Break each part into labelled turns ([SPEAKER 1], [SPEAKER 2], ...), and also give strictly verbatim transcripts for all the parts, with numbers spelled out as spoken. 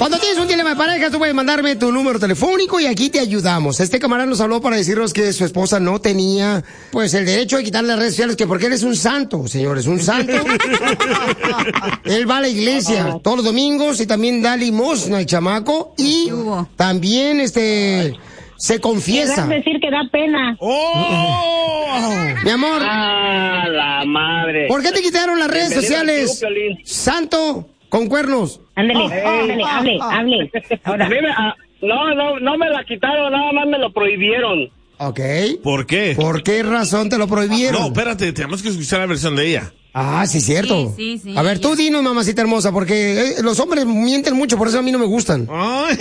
[SPEAKER 1] Cuando tienes un dilema de pareja, tú puedes mandarme tu número telefónico y aquí te ayudamos. Este camarada nos habló para decirnos que su esposa no tenía, pues, el derecho de quitarle las redes sociales, que porque él es un santo, señores, un santo. Él va a la iglesia todos los domingos y también da limosna al chamaco y también, este... se confiesa.
[SPEAKER 2] Es decir que da pena.
[SPEAKER 1] ¡Oh! Mi amor.
[SPEAKER 3] ¡Ah, la madre!
[SPEAKER 1] ¿Por qué te quitaron las redes sociales?
[SPEAKER 3] Club,
[SPEAKER 1] Santo con cuernos.
[SPEAKER 2] Ándale, ándale, hable, hable.
[SPEAKER 3] Ahora. No, no, no me la quitaron, nada más me lo prohibieron.
[SPEAKER 1] Ok.
[SPEAKER 4] ¿Por qué?
[SPEAKER 1] ¿Por qué razón te lo prohibieron?
[SPEAKER 4] No, espérate, tenemos que escuchar la versión de ella.
[SPEAKER 1] Ah, sí, cierto.
[SPEAKER 5] Sí, sí, sí,
[SPEAKER 1] a ver, tú dinos, mamacita hermosa, porque eh, los hombres mienten mucho, por eso a mí no me gustan.
[SPEAKER 4] Ay.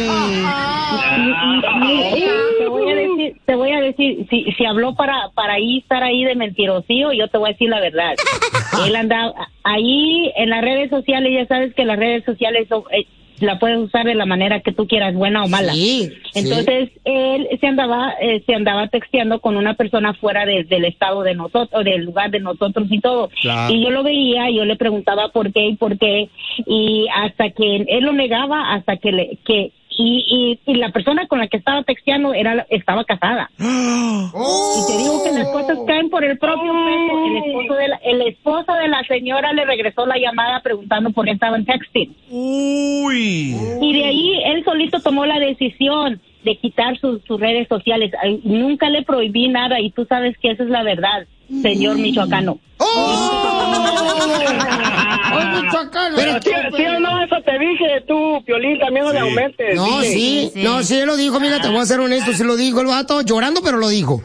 [SPEAKER 2] Te voy a decir, te voy a decir, si, si habló para, para ahí estar ahí de mentirosío, yo te voy a decir la verdad. Él andaba ahí en las redes sociales, ya sabes que las redes sociales son, eh, la puedes usar de la manera que tú quieras, buena o mala.
[SPEAKER 1] Sí,
[SPEAKER 2] Entonces,
[SPEAKER 1] sí.
[SPEAKER 2] él se andaba eh, se andaba texteando con una persona fuera de, del estado de nosotros, del lugar de nosotros y todo.
[SPEAKER 1] Claro.
[SPEAKER 2] Y yo lo veía, yo le preguntaba por qué y por qué, y hasta que él lo negaba, hasta que le que y, y, y la persona con la que estaba texteando era estaba casada.
[SPEAKER 1] Oh.
[SPEAKER 2] Y te digo que las cosas caen por el propio peso. El esposo de la, el esposo de la señora le regresó la llamada preguntando por qué estaban texting.
[SPEAKER 4] Uy.
[SPEAKER 2] Y de ahí él solito tomó la decisión de quitar sus, sus redes sociales. Ay, nunca le prohibí nada y tú sabes que esa es la verdad, señor michoacano.
[SPEAKER 1] ¡Oh! ¡Oh, michoacano!
[SPEAKER 3] Pero sí, sí o no, eso te dije tú, Piolín, también no
[SPEAKER 4] Sí.
[SPEAKER 3] le aumentes.
[SPEAKER 1] No,
[SPEAKER 3] dije.
[SPEAKER 1] sí,
[SPEAKER 5] sí.
[SPEAKER 1] no, sí, él lo dijo, mira, te voy a ser honesto, sí lo dijo el vato, llorando, pero lo dijo.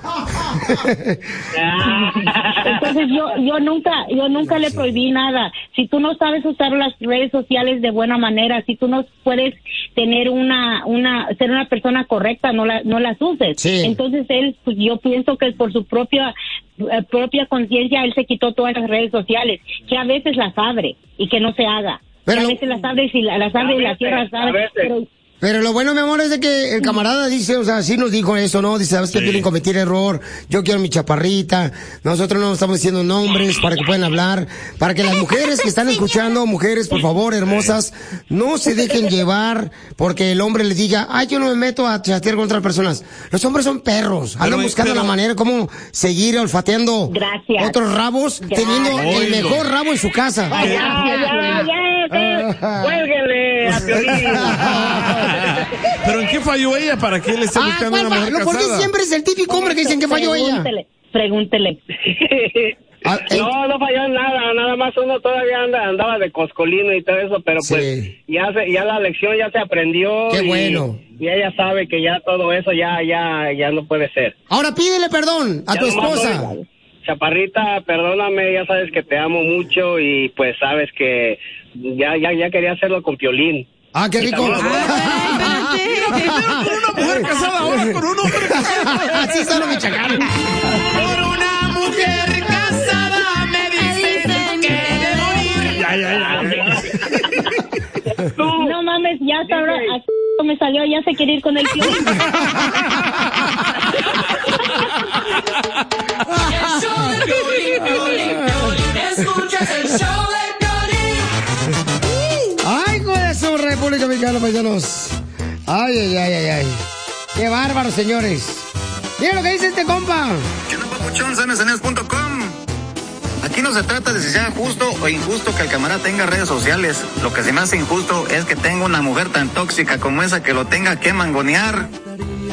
[SPEAKER 2] Entonces yo yo nunca yo nunca le prohibí nada. Si tú no sabes usar las redes sociales de buena manera, si tú no puedes tener una una ser una persona correcta, no la no las uses.
[SPEAKER 1] Sí.
[SPEAKER 2] Entonces él, pues, yo pienso que por su propia eh, propia conciencia él se quitó todas las redes sociales, que a veces las abre y que no se haga.
[SPEAKER 1] Pero
[SPEAKER 2] Que a
[SPEAKER 1] lo-
[SPEAKER 2] veces las abre y la- las abre y las cierra, las
[SPEAKER 3] a
[SPEAKER 2] abre,
[SPEAKER 3] veces.
[SPEAKER 2] pero
[SPEAKER 1] Pero lo bueno, mi amor, es de que el camarada dice, o sea, sí nos dijo eso, ¿no? Dice, ¿sabes qué?
[SPEAKER 4] Sí.
[SPEAKER 1] Quieren cometer error, yo quiero mi chaparrita, nosotros no estamos diciendo nombres para que puedan hablar, para que las mujeres que están escuchando, mujeres, por favor, hermosas, no se dejen llevar porque el hombre les diga, ay, yo no me meto a chatear con otras personas. Los hombres son perros, andan
[SPEAKER 4] Pero-
[SPEAKER 1] buscando
[SPEAKER 4] pero-
[SPEAKER 1] la manera como seguir olfateando
[SPEAKER 2] Gracias.
[SPEAKER 1] otros rabos,
[SPEAKER 2] Gracias.
[SPEAKER 1] teniendo el
[SPEAKER 4] Oílo.
[SPEAKER 1] mejor rabo en su casa.
[SPEAKER 3] Ya, ya, ya, ya, cuélguenle a Piolín.
[SPEAKER 4] ¿Pero en qué falló ella para que él esté
[SPEAKER 1] Ah,
[SPEAKER 4] buscando
[SPEAKER 1] ¿cuál
[SPEAKER 4] una
[SPEAKER 1] fa-
[SPEAKER 4] mujer
[SPEAKER 1] no, ¿por qué
[SPEAKER 4] casada?
[SPEAKER 1] siempre es el típico hombre que dicen que falló ella?
[SPEAKER 2] Pregúntele, pregúntele.
[SPEAKER 1] Ah, eh,
[SPEAKER 3] No, no falló en nada, nada más uno todavía anda, andaba de coscolino y todo eso, pero pues
[SPEAKER 1] Sí.
[SPEAKER 3] ya se, ya la lección ya se aprendió.
[SPEAKER 1] Qué
[SPEAKER 3] y,
[SPEAKER 1] bueno.
[SPEAKER 3] Y ella sabe que ya todo eso ya, ya, ya no puede ser.
[SPEAKER 1] Ahora pídele perdón a
[SPEAKER 3] Ya
[SPEAKER 1] tu
[SPEAKER 3] nomás
[SPEAKER 1] esposa.
[SPEAKER 3] soy- Chaparrita, perdóname, ya sabes que te amo mucho y pues sabes que ya, ya, ya quería hacerlo con Piolín.
[SPEAKER 1] Ah, qué rico.
[SPEAKER 4] Con una mujer casada, ahora con un hombre casado.
[SPEAKER 1] Así son los michoacanos.
[SPEAKER 4] Por una mujer casada me dicen que he de morir. Ya, ya, ya.
[SPEAKER 2] No mames, ya hasta ahora así me salió, ya se quiere ir con el Piolín.
[SPEAKER 6] El show de Piolín, Piolín, Piolín. Escuchas el show de Piolín.
[SPEAKER 1] Ay, hijo de su República Mexicana, paisanos. Ay, ay, ay, ay, ay. Qué bárbaro, señores. Mira lo que dice este compa.
[SPEAKER 7] ¿Qué onda, papuchón? sanesaneos punto com. Aquí no se trata de si sea justo o injusto que el camarada tenga redes sociales. Lo que se me hace injusto es que tenga una mujer tan tóxica como esa que lo tenga que mangonear.